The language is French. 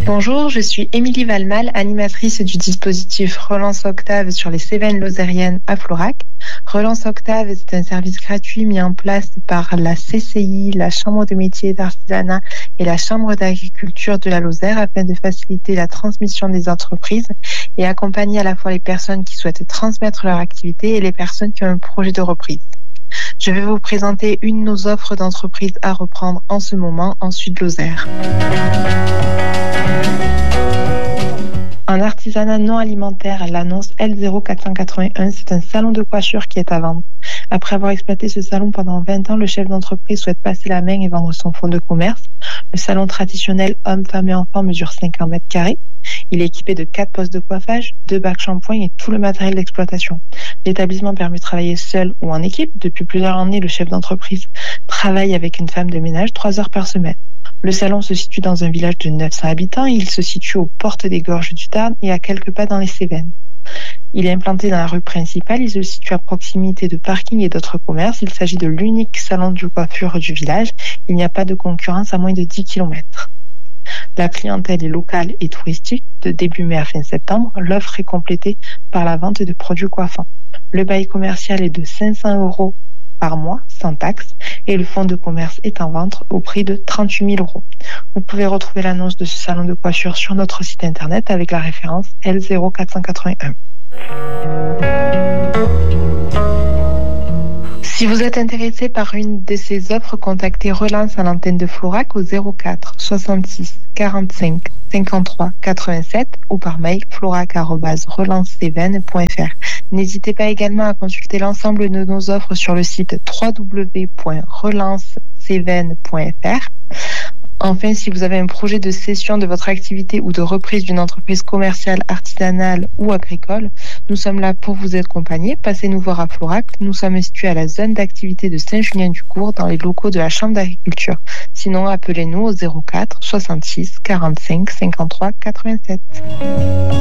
Bonjour, je suis Émilie Valmal, animatrice du dispositif Relance Octave sur les Cévennes lozériennes à Florac. Relance Octave, c'est un service gratuit mis en place par la CCI, la Chambre de métiers et d'artisanat et la Chambre d'agriculture de la Lozère afin de faciliter la transmission des entreprises et accompagner à la fois les personnes qui souhaitent transmettre leur activité et les personnes qui ont un projet de reprise. Je vais vous présenter une de nos offres d'entreprise à reprendre en ce moment en Sud-Lozère. En artisanat non alimentaire, l'annonce L0481, c'est un salon de coiffure qui est à vendre. Après avoir exploité ce salon pendant 20 ans, le chef d'entreprise souhaite passer la main et vendre son fonds de commerce. Le salon traditionnel hommes, femmes et enfants mesure 50 mètres carrés. Il est équipé de 4 postes de coiffage, 2 bacs shampoing et tout le matériel d'exploitation. L'établissement permet de travailler seul ou en équipe. Depuis plusieurs années, le chef d'entreprise travaille avec une femme de ménage 3 heures par semaine. Le salon se situe dans un village de 900 habitants. Il se situe aux portes des Gorges du Tarn et à quelques pas dans les Cévennes. Il est implanté dans la rue principale. Il se situe à proximité de parking et d'autres commerces. Il s'agit de l'unique salon de coiffure du village. Il n'y a pas de concurrence à moins de 10 km. La clientèle est locale et touristique. De début mai à fin septembre, l'offre est complétée par la vente de produits coiffants. Le bail commercial est de 500 € par mois, sans taxe, et le fonds de commerce est en vente au prix de 38 000 €. Vous pouvez retrouver l'annonce de ce salon de coiffure sur notre site internet avec la référence L0481. Si vous êtes intéressé par une de ces offres, contactez Relance à l'antenne de Florac au 04 66 45 53 87 ou par mail florac@relancecévennes.fr. N'hésitez pas également à consulter l'ensemble de nos offres sur le site www.relancecévennes.fr. Enfin, si vous avez un projet de cession de votre activité ou de reprise d'une entreprise commerciale, artisanale ou agricole, nous sommes là pour vous accompagner. Passez nous voir à Florac. Nous sommes situés à la zone d'activité de Saint-Julien-du-Court dans les locaux de la Chambre d'agriculture. Sinon, appelez-nous au 04 66 45 53 87.